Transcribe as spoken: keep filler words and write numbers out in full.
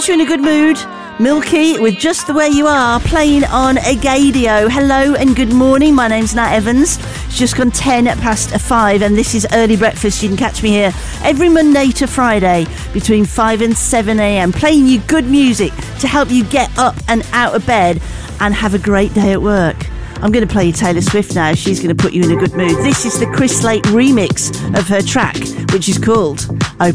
puts you in a good mood. Milky with Just the Way You Are, playing on Agadio. Hello and good morning. My name's Nat Evans. It's just gone ten past five, and this is Early Breakfast. You can catch me here every Monday to Friday between five and seven a.m. playing you good music to help you get up and out of bed and have a great day at work. I'm going to play you Taylor Swift now. She's going to put you in a good mood. This is the Chris Lake remix of her track, which is called